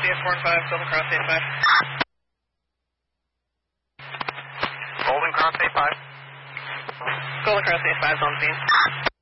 CF4 and 5, Golden Cross 85. Golden Cross 85. Golden Cross 85 is on scene.